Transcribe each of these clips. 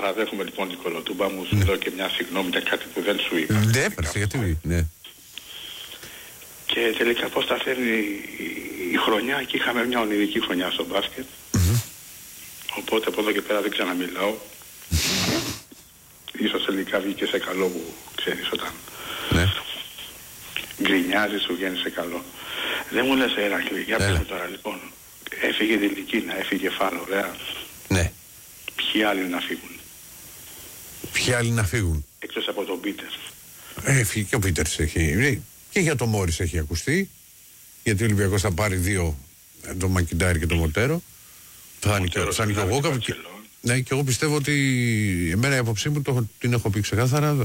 παραδέχομαι λοιπόν την κολοτούμπα μου, σου λέω και μια συγγνώμη για κάτι που δεν σου είπα. Ναι, γιατί, ναι. Και τελικά πώς τα φέρνει η χρονιά, και είχαμε μια ονειρική χρονιά στο μπάσκετ. Οπότε από εδώ και πέρα δεν ξαναμιλάω. Ίσως τελικά βγήκε σε καλό που ξέρεις όταν γκρινιάζεις σου βγαίνει σε καλό. Δεν μου λες Ηρακλή, για πες μου τώρα λοιπόν. Έφυγε Δηλικίνα, έφυγε Φάλο, ωραία. Ναι. Ποιοι άλλοι να φύγουν? Ποιοι άλλοι να φύγουν? Εκτός από τον Πίτερ. Έφυγε και ο Πίτερς έχει. Και για το Μόρις έχει ακουστεί. Γιατί ο Ολυμπιακός θα πάρει δύο, τον Μακιντάρη και τον Μοντέρο. Θα είναι και ο Γόκαβ. Ναι, και εγώ πιστεύω ότι εμένα η άποψή μου την έχω πει ξεκάθαρα.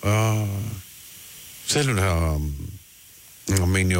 Θέλω να μείνει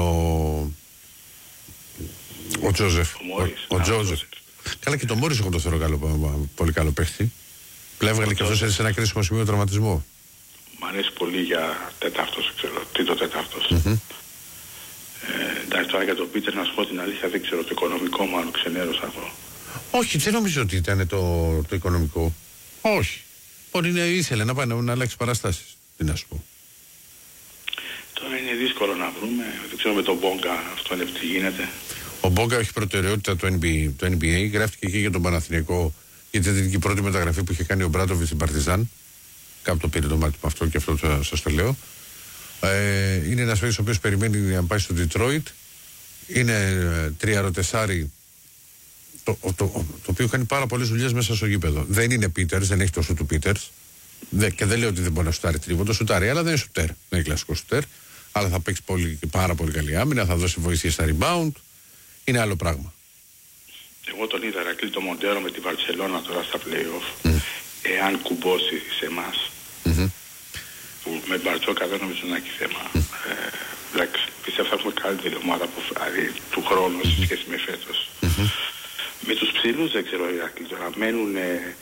ο Τζόζεφ. Ο Τζόζεφ. Καλά, και το Μόρις εγώ το θεωρώ πολύ καλό παίχτη. Πλέβγαλε και αυτός σε ένα κρίσιμο σημείο τραυματισμό. Μ' αρέσει πολύ για τετάρτος, ξέρω, τρίτο τετάρτος. Εντάξει, τώρα για τον Πίτερ να σου πω την αλήθεια, δεν ξέρω, το οικονομικό μου αν ξενέρωσα αυτό. Όχι, δεν νομίζω ότι ήταν το οικονομικό. Όχι. Μπορεί να ήθελε να πάει να αλλάξει παραστάσεις. Τι να σου πω. Τώρα είναι δύσκολο να βρούμε. Δεν ξέρω με τον Μπόγκα αυτό είναι τι γίνεται. Ο Μπόγκα έχει προτεραιότητα το NBA. Γράφτηκε και για τον Παναθηναϊκό, γιατί ήταν η πρώτη μεταγραφή που είχε κάνει ο Μπράτοβιτς στην Παρτιζάν. Κάπου το πήρε το μάτι με αυτό και αυτό σας το λέω. Είναι ένας παίκτης ο οποίος περιμένει να πάει στο Detroit. Είναι τριαροτεσάρι, το οποίο κάνει πάρα πολλές δουλειές μέσα στο γήπεδο. Δεν είναι Πίτερς, δεν έχει το σου του Πίτερς. Και δεν λέω ότι δεν μπορεί να σουτάρει τρίβο, το σουτάρει, αλλά δεν είναι σουτέρ. Δεν είναι κλασικό σουτέρ. Αλλά θα παίξει πάρα πολύ καλή άμυνα, θα δώσει βοήθεια στα rebound. Είναι άλλο πράγμα. Εγώ τον είδα Ρακλή το Μοντέρο με τη Βαρσελόνα τώρα στα play-off. Εάν κουμπώσει σε εμάς, που με Μπαρτσόκα δεν νομίζω να έχει θέμα. Εντάξει, πιστεύω θα έχουμε καλύτερη ομάδα του χρόνου σε σχέση με φέτος. Με τους ψηλούς δεν ξέρω Ρακλή τώρα μένουν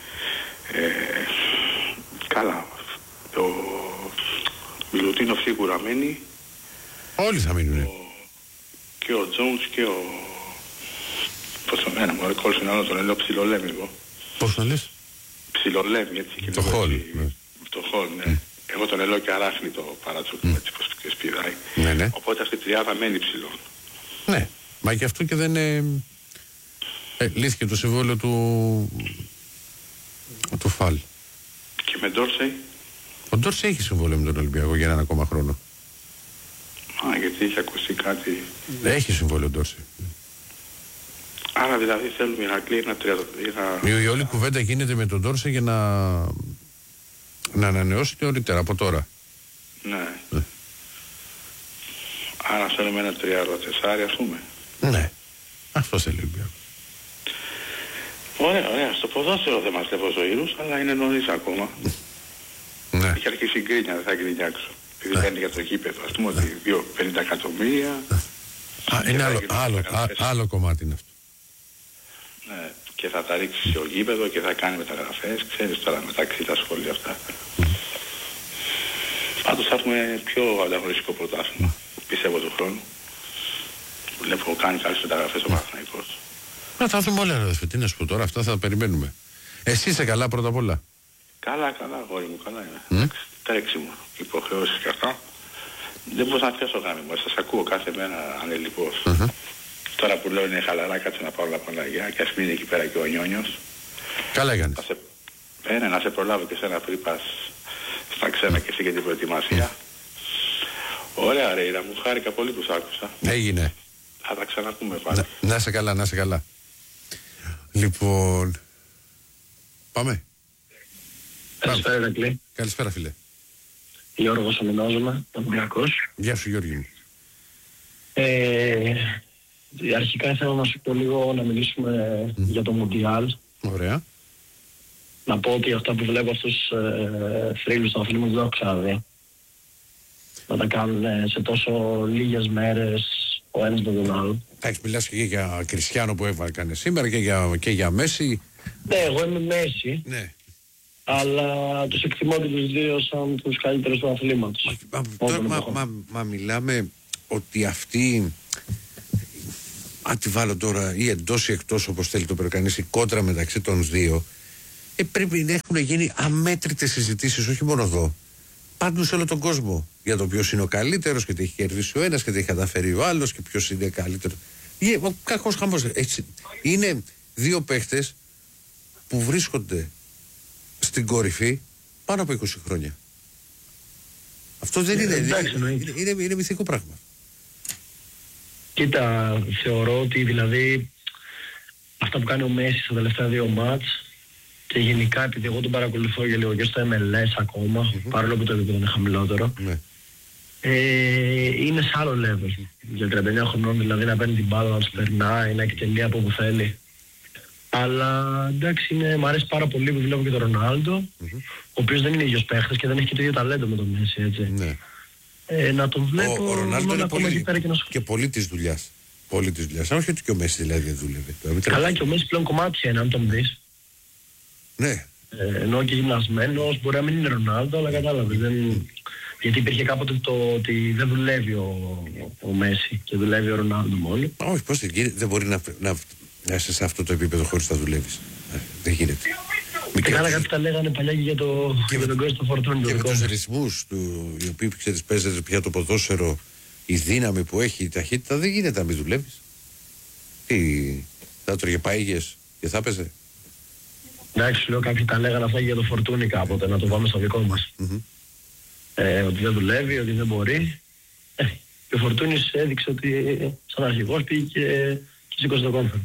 καλά. Το Μιλουτίνο σίγουρα μένει. Όλοι θα μείνουν. Και ο Τζόουνς και ο... Πώς το μένα μου, κόλλησε ένα άλλο τον λέω ψιλολέμιγο. Πώς το λες? Ψιλολέμι, έτσι. Το χολ. Το χολ, ναι. Εγώ τον λέω και αράχνη το παρατσούκι, έτσι πως και σπιδάει. Ναι. Οπότε αυτή η τριάδα μένει ψηλών. Ναι, μα και αυτό και δεν είναι... λύθηκε το συμβόλαιο του Φαλ. Και με Ντόρσεϊ. Ο Ντόρσεϊ έχει συμβόλαιο με τον Ολυμπιακό για έναν ακόμα χρόνο. Γιατί είχε ακουστεί κάτι. Έχει συμβόλαιο ο Ντόρσεϊ. Άρα δηλαδή θέλουμε Ηρακλή η όλη κουβέντα γίνεται με τον Ντόρσεϊ για να ανανεώσει νωρίτερα από τώρα. Ναι. Άρα θέλουμε ένα 3-4 ας πούμε. Ναι. Αυτό θέλει ο Ολυμπιακό. Ωραία. Στο ποδόσφαιρο δεν μας λέω ζωήρους, αλλά είναι νωρίς ακόμα. Ναι. Έχει αρχίσει η γκρίνια, δεν θα γκρινιάξω. Επειδή παίρνει για το γήπεδο, ας πούμε ότι 50 εκατομμύρια. Είναι άλλο κομμάτι είναι αυτό. Ναι, και θα τα ρίξει στο γήπεδο και θα κάνει μεταγραφές, ξέρεις τώρα μεταξύ τα σχόλια αυτά. Πάντως θα έχουμε πιο ανταγωνιστικό πρωτάθλημα, πιστεύω του χρόνου. Βλέπω κάνει καλές μεταγραφές ο Παναθηναϊκός. Να τα δούμε όλα, αδερφέ. Τι να σου πω τώρα, αυτά θα τα περιμένουμε. Εσύ είσαι καλά πρώτα απ' όλα? Καλά, αγόρι μου, καλά είμαι. Τρέξιμο, υποχρεώσεις και αυτά. Δεν μπορούσα να πιάσω γάμι μου, σας ακούω κάθε μέρα ανελιπώς. Τώρα που λέω είναι χαλαρά, κάτσε να πάω όλα Παναγιά και ας μείνει εκεί πέρα και ο Νιόνιος. Καλά έκανες. Να σε προλάβω και σένα πριν πας στα ξένα και εσύ για την προετοιμασία. Ωραία ρε Ήρα, μου χάρηκα πολύ που σ' άκουσα. Έγινε. Θα τα ξαναπούμε πάλι. Να σε καλά. Λοιπόν, πάμε. Καλησπέρα Ηρακλή. Καλησπέρα φίλε. Γιώργος ονομάζομαι, Ολυμπιακός. Γεια σου Γιώργη μου. Αρχικά θέλω να σου πω λίγο να μιλήσουμε για το Μουντιάλ. Ωραία. Να πω ότι αυτά που βλέπω αυτούς θρύλους των φίλων μου δεν έχω ξαναδεί. Να τα κάνουν σε τόσο λίγες μέρες ο ένας με τον άλλο. Εντάξει, μιλάς και για Κριστιάνο που έβαλε σήμερα και για Μέση. Ναι, εγώ είμαι Μέση. Ναι. Αλλά τους εκτιμώ και τους δύο σαν τους καλύτερους του αθλήματος. Μα μιλάμε ότι αυτοί, αν τη βάλω τώρα ή εντός ή εκτός όπως θέλει το περκανείς, η κόντρα μεταξύ των δύο Πρέπει να έχουν γίνει αμέτρητες συζητήσεις, όχι μόνο εδώ. Πάντως σε όλο τον κόσμο. Για το ποιος είναι ο καλύτερος και τι έχει κερδίσει ο ένας και τι έχει καταφέρει ο άλλος και ποιος είναι καλύτερος. Ο κακός χαμός. Είναι δύο παίχτες που βρίσκονται στην κορυφή πάνω από 20 χρόνια. Αυτό δεν είναι. Είναι μυθικό πράγμα. Κοίτα, θεωρώ ότι δηλαδή αυτά που κάνει ο Μέση στα τελευταία δύο μάτς και γενικά επειδή εγώ τον παρακολουθώ για λίγο και στο MLS ακόμα, παρόλο που το επίπεδο είναι χαμηλότερο, είναι σε άλλο level. Για 39 χρονών δηλαδή να παίρνει την μπάλα, να τους περνάει, να εκτελεί από όπου θέλει. Αλλά εντάξει, μ' αρέσει πάρα πολύ που βλέπω και τον Ρονάλντο, ο οποίος δεν είναι ίδιος παίχτης και δεν έχει και το ίδιο ταλέντο με τον Μέση, έτσι. Ναι. Να τον βλέπω. Ο Ρονάλντο είναι πολύ, και πολύ της δουλειάς. Πολύ της δουλειάς. Όχι ότι και ο Μέση δηλαδή δεν δούλευε. Καλά, και ο Μέση πλέον κομμάτια είναι, αν τον δεις. Ναι. Ενώ και γυμνασμένος, μπορεί να μην είναι Ρονάλντο, αλλά κατάλαβε. Γιατί υπήρχε κάποτε το ότι δεν δουλεύει ο Μέση και δουλεύει ο Ρονάλντο μόνο. Όχι, πώς δεν μπορεί να είσαι σε αυτό το επίπεδο χωρίς να δουλεύεις. Δεν γίνεται. Καλά, κάποιοι τα λέγανε παλιά και για τον Κώστα Φορτούνη. Και με τους ρυθμούς του, οι οποίοι ξέρεις παίζεται πια το ποδόσφαιρο, η δύναμη που έχει, η ταχύτητα, δεν γίνεται να μην δουλεύεις. Θα τρώγε παΐγες και θα παίζε. Εντάξει, λέω κάποιοι τα λέγανε αυτά για το Φορτούνη κάποτε, να το πάμε στο δικό μας. Ότι δεν δουλεύει, ότι δεν μπορεί. Και ο Φορτούνης έδειξε ότι σαν αρχηγός πήγε και σήκωσε το κόμφερ.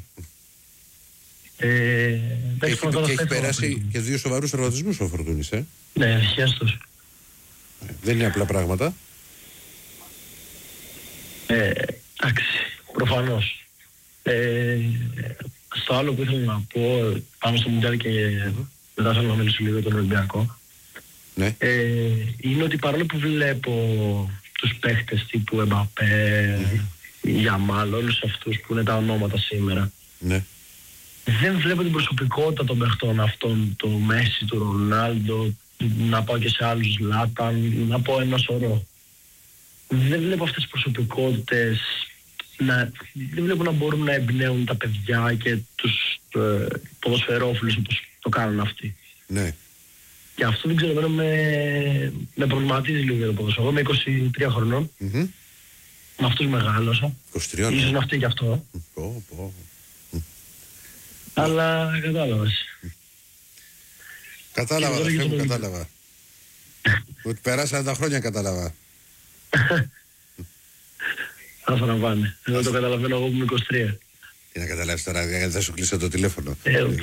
Έχει περάσει και δύο σοβαρούς τραυματισμούς ο Φορτούνης, Ναι, ευχαριστώς. Δεν είναι απλά πράγματα. Εντάξει, προφανώς. Στο άλλο που ήθελα να πω, πάμε στο Μουντιάλ και μετά θέλω να μιλήσω λίγο για τον Ολυμπιακό. Ναι. Είναι ότι παρόλο που βλέπω τους παίχτες τύπου Εμπαπέ, Γιαμάλ, όλους αυτούς που είναι τα ονόματα σήμερα, δεν βλέπω την προσωπικότητα των παιχτών αυτών, το Μέση, του Ρονάλντο, να πάω και σε άλλους, Λάταν, να πω ένα σωρό. Δεν βλέπω αυτές τις προσωπικότητες, δεν βλέπω να μπορούν να εμπνέουν τα παιδιά και τους ποδοσφαιρόφιλους όπως το κάνουν αυτοί. Ναι. Και αυτό δεν ξέρω, με προβληματίζει λίγο για το ποδοσφαιρό. Εγώ είμαι 23 χρονών, με αυτούς μεγάλωσα. 23, ίσως να φταίει και αυτό. Αλλά κατάλαβες. Κατάλαβα, αδερφέ μου, κατάλαβα. Ότι περάσανε τα χρόνια, κατάλαβα. Άφα να πάνε. Δεν το καταλαβαίνω εγώ που είμαι 23. Τι να καταλάβεις τώρα, γιατί θα σου κλείσω το τηλέφωνο.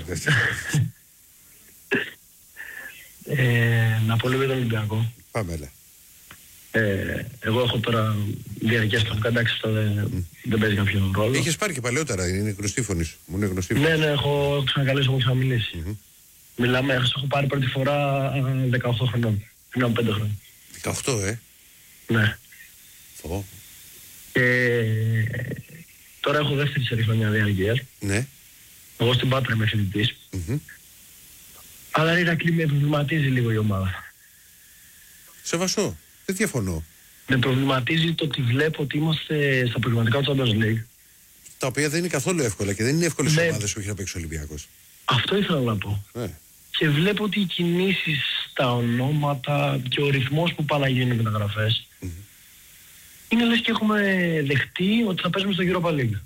Να πω λίγο για τον Ολυμπιακό. Πάμε, έλα. Εγώ έχω τώρα διαρκές κανονικά, εντάξει, αυτό δεν παίζει κάποιο ρόλο. Είχες πάρει και παλαιότερα, είναι γνωστή φωνή σου. Μου είναι γνωστή φωνή. Ναι, έχω ξανακαλέσει, έχω ξαναμιλήσει. Μιλάμε, έχω πάρει πρώτη φορά 18 χρονών. Πριν από 5 χρόνια. 18, Ναι. Τώρα έχω δεύτερη σερί χρονιά διαρκείας. Ναι. Εγώ στην Πάτρα είμαι φοιτητής. Αλλά η Ηρακλή με προβληματίζει λίγο η ομάδα. Σεβαστό. Δεν διαφωνώ. Με προβληματίζει το ότι βλέπω ότι είμαστε στα προγραμματικά του Champions League. Τα οποία δεν είναι καθόλου εύκολα και δεν είναι εύκολες ομάδες όχι να παίξει ο Ολυμπιακός. Αυτό ήθελα να πω. Και βλέπω ότι οι κινήσεις, τα ονόματα και ο ρυθμός που πάνε να γίνουν μεταγραφές είναι λες και έχουμε δεχτεί ότι θα παίζουμε στο Europa League.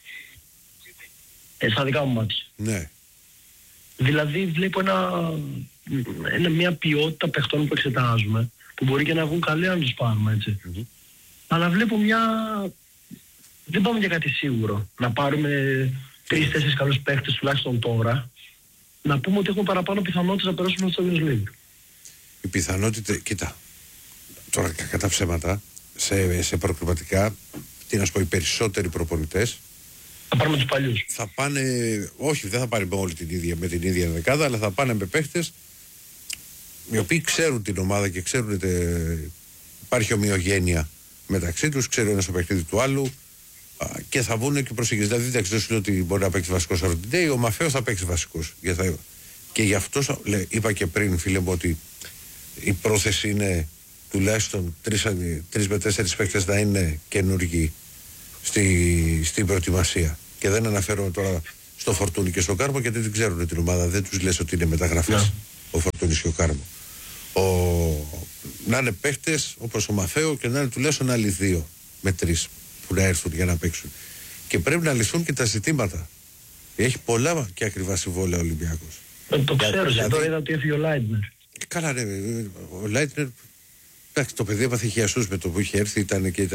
Στα δικά μου μάτια. Ναι. Δηλαδή βλέπω μια ποιότητα παιχτών που εξετάζουμε, που μπορεί και να βγουν καλοί αν τους πάρουμε, έτσι. Αλλά βλέπω δεν πάμε για κάτι σίγουρο. Να πάρουμε 3-4 καλούς παίχτες τουλάχιστον τώρα, να πούμε ότι έχουμε παραπάνω πιθανότητες να περάσουμε στο Champions League. Η πιθανότητα, κοίτα, τώρα κατά ψέματα, σε προκριματικά, τι να σου πω, οι περισσότεροι προπονητές θα πάρουμε τους παλιούς. Θα πάνε, όχι, δεν θα πάνε με την ίδια δεκάδα, αλλά θα πάνε με παίχτες οι οποίοι ξέρουν την ομάδα και ξέρουν ότι υπάρχει ομοιογένεια μεταξύ τους, ξέρει ο ένας το παιχνίδι του άλλου και θα βγουν και προσεγγίσεις. Δηλαδή, δεν ξέρω ότι μπορεί να παίξει βασικός Ροντιντέι, ο Μαφέος θα παίξει βασικός. Και γι' αυτό είπα και πριν, φίλε μου, ότι η πρόθεση είναι τουλάχιστον 3 με 4 παίκτες να είναι καινούργοι στην προετοιμασία. Και δεν αναφέρομαι τώρα στο Φορτούνι και στο Κάρμο, γιατί δεν ξέρουν την ομάδα. Δεν τους λες ότι είναι μεταγραφές ο Φορτούνης και ο Κάρμο. Να είναι παίχτες όπως ο Μαφέο και να είναι τουλάχιστον άλλοι 2 με 3 που να έρθουν για να παίξουν. Και πρέπει να λυθούν και τα ζητήματα. Έχει πολλά και ακριβά συμβόλαια ο Ολυμπιακός. Το ξέρω, εδώ είδα ότι έφυγε ο Λάιτνερ. Καλά, ναι, ο Λάιτνερ. Εντάξει, το παιδί έπαθε χιαστούς με το που είχε έρθει, ήταν και.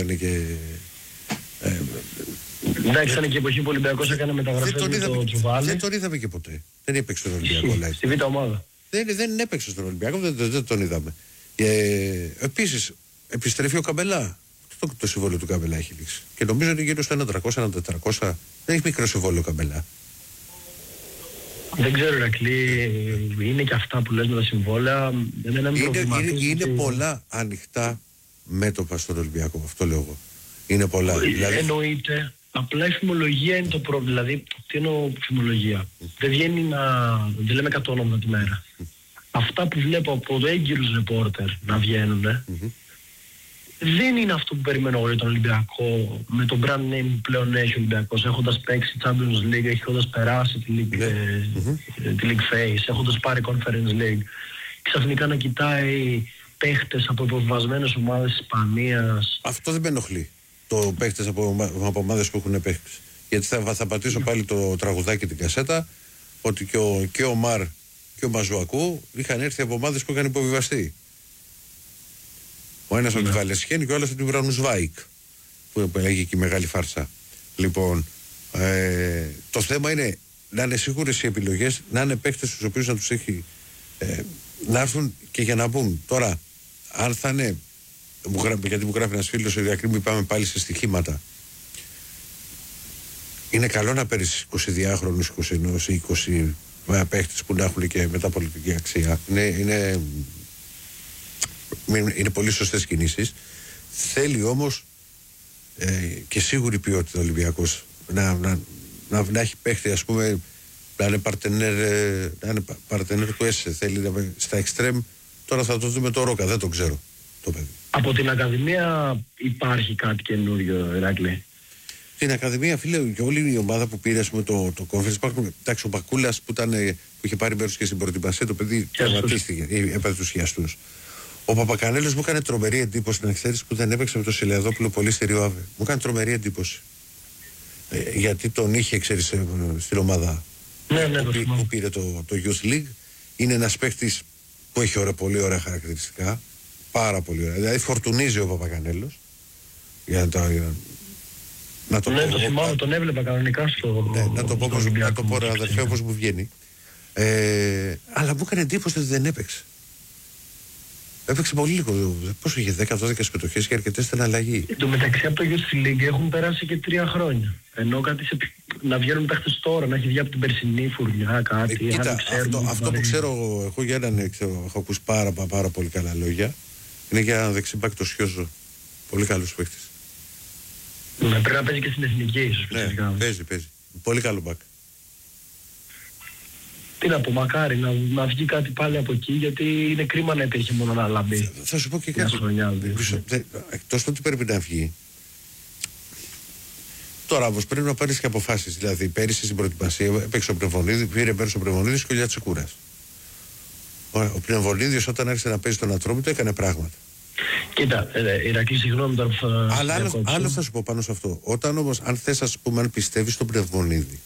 Εντάξει, ήταν και η εποχή που ο Ολυμπιακός έκανε μεταγραφές με το Τσουβάλι. Δεν τον είδαμε και ποτέ. Δεν έπαιξε στον Ολυμπιακό Λάιτνερ. Στη β' ομάδα. Δεν έπαιξε στον Ολυμπιακό, δεν τον είδαμε. Επίσης, επιστρέφει ο Καμπελά. Το συμβόλαιο του Καμπελά έχει λήξει. Και νομίζω είναι γύρω στο 1.300-1.400. Δεν έχει μικρό συμβόλαιο ο Καμπελά. Δεν ξέρω, Ηρακλή, είναι και αυτά που λες με τα συμβόλαια. Είναι πολλά ανοιχτά μέτωπα στον Ολυμπιακό, αυτό λέω εγώ. Είναι πολλά. Δηλαδή... Εννοείται. Απλά η φημολογία είναι το πρόβλημα. Δηλαδή, τι εννοώ φημολογία. Δεν βγαίνει δεν λέμε 100 ονόματα τη μέρα. Αυτά που βλέπω από το έγκυρους ρεπόρτερ να βγαίνουν, δεν είναι αυτό που περιμένω εγώ για τον Ολυμπιακό, με τον brand name που πλέον έχει ο Ολυμπιακός, έχοντας παίξει Champions League, έχοντας περάσει τη League Phase, έχοντας πάρει Conference League, ξαφνικά να κοιτάει παίχτες από υποβιβασμένες ομάδες της Ισπανίας. Αυτό δεν με ενοχλεί, το παίχτες από ομάδες που έχουν παίχτες. Γιατί θα πατήσω πάλι το τραγουδάκι την κασέτα, ότι και ο Μαρ και ο Μαζουακού είχαν έρθει από ομάδες που είχαν υποβιβαστεί. Ο ένας από τη Βαλεσχένη και ο άλλος από την Μπραουνσβάικ, που έλεγε και η μεγάλη φάρσα. Λοιπόν, το θέμα είναι να είναι σίγουρες οι επιλογές, να είναι παίκτες στους οποίους να τους έχει να έρθουν και για να μπουν. Τώρα, αν θα είναι, γιατί μου γράφει ένας φίλος, Διακρίμη, πάμε πάλι σε στοιχήματα. Είναι καλό να παίρνεις 22χρονους, 21 ή 20 παίκτες που να έχουν και μεταπολιτική αξία. Είναι πολύ σωστές κινήσεις. Θέλει όμως και σίγουρη ποιότητα ο Ολυμπιακός να έχει παίχτη, ας πούμε, να είναι παρτενέρ του ΕΣΕ. Θέλει στα εξτρέμ. Τώρα θα το δούμε το Ρόκα, δεν το ξέρω το παιδί. Από την Ακαδημία υπάρχει κάτι καινούριο, Ηράκλη? Την Ακαδημία, φίλε, και όλη η ομάδα που πήρε το conference, υπάρχουν, εντάξει, ο Μπακούλας που είχε πάρει μέρος και στην προετοιμασία, το παιδί τραυματίστηκε, έπαθε τους χιαστούς. Ο Παπακανέλος μου έκανε τρομερή εντύπωση, να ξέρεις, που δεν έπαιξε με τον Σιλιαδόπουλο πολύ στη Ριόαβε. Μου έκανε τρομερή εντύπωση. Γιατί τον είχε, ξέρεις, στην ομάδα που πήρε το Youth League. Είναι ένας παίκτης που έχει πολύ ωραία χαρακτηριστικά. Πάρα πολύ ωραία. Δηλαδή φορτουνίζει ο Παπακανέλος. Να το πω, το θυμάμαι, τον έβλεπα κανονικά στο. Να το πω, αδερφέ, όπως μου βγαίνει. Αλλά μου έκανε εντύπωση ότι δεν έπαιξε. Έπαιξε πολύ λίγο. Πόσο είχε, 10-12 συμμετοχές και αρκετές στην αλλαγή. Εν τω μεταξύ από το Youth League έχουν περάσει και 3 χρόνια. Ενώ να βγαίνουν παίχτες τώρα, να έχει βγει από την περσινή φουρνιά κάτι. Κοίτα, αυτό που ξέρω εγώ για έναν έχω ακούσει πάρα πολύ καλά λόγια. Είναι για έναν δεξιμπάκ το Σιόζο. Πολύ καλός παίχτης. Πρέπει να παίζει και στην εθνική ίσως. Ναι, παίζει. Πολύ καλό μπακ. Τι να πω, μακάρι να βγει κάτι πάλι από εκεί, γιατί είναι κρίμα να υπήρχε μόνο ένα λαμπί. Θα σου πω και κάτι. Εκτός ότι πρέπει να βγει. Τώρα όμως πρέπει να πάρεις και αποφάσεις. Δηλαδή πέρυσι στην προετοιμασία έπαιξε ο Πνευμονίδης, πήρε μέρος ο Πνευμονίδης και ο Λιατσικούρας. Ο Πνευμονίδης όταν άρχισε να παίζει τον Ατρόμητο έκανε πράγματα. Κοίτα, Ηρακλή, συγγνώμη τώρα που θα. Αλλά άλλο θα σου πω πάνω σε αυτό. Όταν όμως, αν θες, ας πούμε, αν πιστεύεις στον Πνευμονίδη,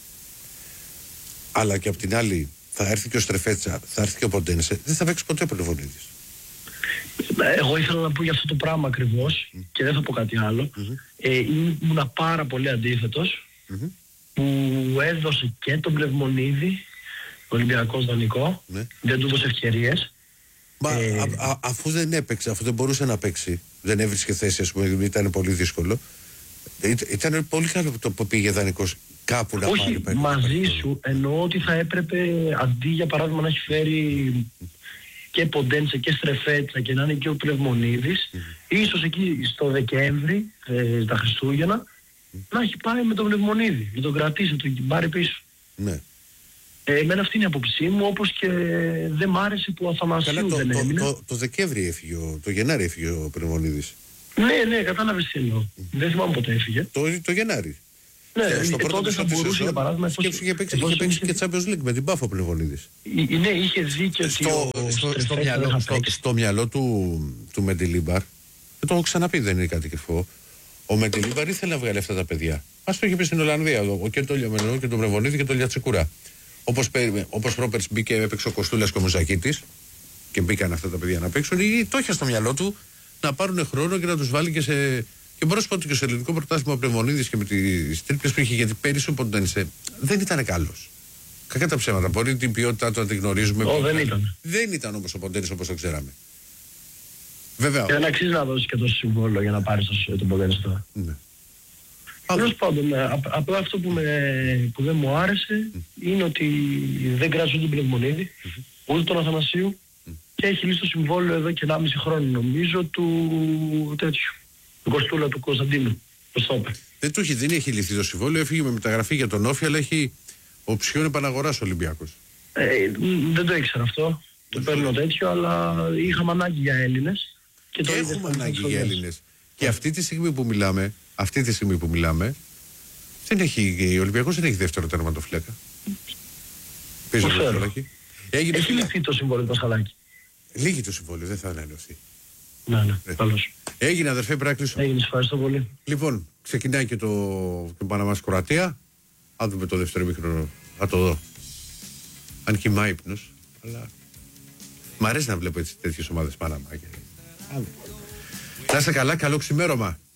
αλλά και απ' την άλλη θα έρθει και ο Στρεφέτσα, θα έρθει και ο Ποντένσε, δεν θα παίξει ποτέ ο Πνευμονίδης. Εγώ ήθελα να πω για αυτό το πράγμα ακριβώς και δεν θα πω κάτι άλλο. Ήμουν πάρα πολύ αντίθετος που έδωσε και τον Πνευμονίδη, Ολυμπιακός δανεικό, δεν του έδωσε ευκαιρίες. Αφού δεν έπαιξε, αφού δεν μπορούσε να παίξει, δεν έβρισκε θέση, ας πούμε, ήταν πολύ δύσκολο. Ήταν πολύ καλό που πήγε δανεικός κάπου να πάρει. Όχι, μαζί σου εννοώ ότι θα έπρεπε, αντί για παράδειγμα να έχει φέρει και Ποντένσε και Στρεφέτσα και να είναι και ο Πνευμονίδης, ίσως εκεί στο Δεκέμβρη, τα Χριστούγεννα, να έχει πάει με τον Πνευμονίδη, να τον κρατήσει, να τον πάρει πίσω. Ναι. Εμένα αυτή είναι η άποψή μου, όπως και δεν μ' άρεσε που ο Αθανασίου δεν έμεινε. Το Δεκέμβρη έφυγε, το Γενάρη έφυγε ο Πνευμονίδης. Ναι, κατάλαβες τι εννοώ. Δεν θυμάμαι πότε έφυγε. Το Γενάρη. Ναι, στο πρώτο τότε θα μπορούσε για παράδειγμα. Είχε παίξει και Champions League με την Πάφο Πλεβονίδης. Ναι, είχε δίκιο στο μυαλό του Μεντιλίμπαρ, δεν το έχω ξαναπεί, δεν είναι κάτι κρυφό. Ο Μεντιλίμπαρ ήθελε να βγάλει αυτά τα παιδιά. Ας το είχε πει στην Ολλανδία, και τον Λιαμενό και τον Βρεβονίδη και τον Λιατσικουρά. Όπως πρόπερς μπήκε, έπαιξε ο Κοστούλας και ο Μουζακίτης και μπήκαν αυτά τα παιδιά να παίξουν, ή το είχε στο μυαλό του να πάρουν χρόνο και να τους βάλει και σε. Και μπορώ να σου πω ότι και στο ελληνικό πρωτάθλημα ο Πλεβονίδης και με τις τρίπλες που είχε, γιατί πέρυσι ο Ποντένσε δεν ήταν καλός. Κακά τα ψέματα. Μπορεί την ποιότητά του να τη γνωρίζουμε. Δεν ήταν. Δεν ήταν όμως ο Ποντένσε όπως το ξέραμε. Βέβαια. Και δεν αξίζει να δώσει και το συμβόλαιο για να πάρει τον Ποντένσε τώρα. Ναι. Τέλος πάντων, απλά αυτό που δεν μου άρεσε είναι ότι δεν κράζουν τον Πλευμονίδη, ούτε τον Αθανασίου και έχει λύσει το συμβόλαιο εδώ και 1,5 χρόνο νομίζω του Κοστούλα του Κωνσταντίνου. Δεν έχει λυθεί το συμβόλαιο, έφυγε με μεταγραφή για τον Όφη, αλλά έχει οψιόν επαναγοράς ο Ολυμπιακός. Δεν το ήξερα αυτό. Το παίρνω τέτοιο, αλλά είχαμε ανάγκη για Έλληνες. Και έχουμε ανάγκη για Έλληνες. Και αυτή τη στιγμή που μιλάμε, ο Ολυμπιακός δεν έχει δεύτερο τερματοφύλακα. Πίσω το Πασχαλάκη. Έχει λυθεί το συμβόλαιο του Πασχαλάκη. Λύγει το συμβόλαιο, δεν θα ανανεωθεί. Ναι, καλώς. Έγινε, αδερφέ, πρέπει να κλείσω. Έγινε, ευχαριστώ πολύ. Λοιπόν, ξεκινάει και το Παναμάς Κροατία. Αν δούμε το δεύτερο ημίχρονο, θα το δω. Αν κοιμά ύπνος, αλλά μ' αρέσει να βλέπω έτσι τέτοιες ομάδες Παναμά. Να είστε καλά, καλό ξημέρωμα.